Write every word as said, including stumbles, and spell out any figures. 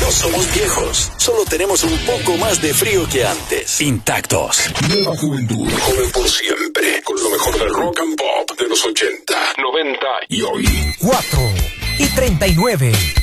No somos viejos, solo tenemos un poco más de frío que antes. Intactos. Nueva juventud, joven por siempre, con lo mejor del rock and pop de los ochenta, noventa y hoy. cuatro y treinta y nueve.